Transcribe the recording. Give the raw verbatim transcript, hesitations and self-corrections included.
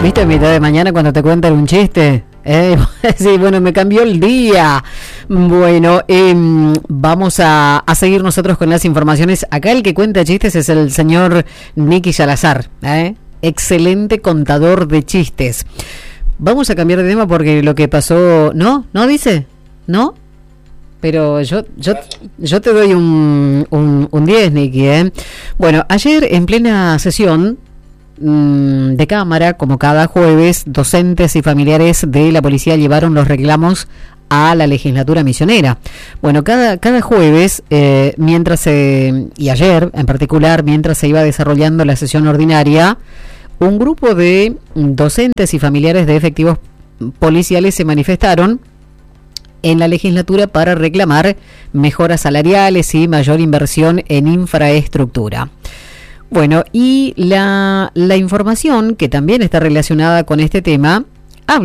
¿Viste a mitad de mañana cuando te cuentan un chiste? Eh, sí, bueno, me cambió el día. Bueno, eh, vamos a, a seguir nosotros con las informaciones. Acá el que cuenta chistes es el señor Nicky Salazar, ¿eh? Excelente contador de chistes. Vamos a cambiar de tema porque lo que pasó... ¿No? ¿No dice? ¿No? Pero yo yo yo te doy un, un, un diez, Nicky, ¿eh? Bueno, ayer en plena sesión de Cámara, como cada jueves, docentes y familiares de la policía llevaron los reclamos a la legislatura misionera. Bueno, cada, cada jueves, eh, mientras se, y ayer en particular, mientras se iba desarrollando la sesión ordinaria, un grupo de docentes y familiares de efectivos policiales se manifestaron en la legislatura para reclamar mejoras salariales y mayor inversión en infraestructura. Bueno, y la, la información que también está relacionada con este tema